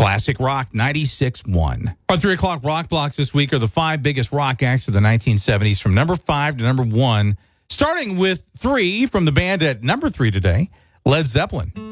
Classic Rock 96.1. Our 3 o'clock rock blocks this week are the 5 biggest rock acts of the 1970s from number 5 to number 1. Starting with 3 from the band at number 3 today, Led Zeppelin.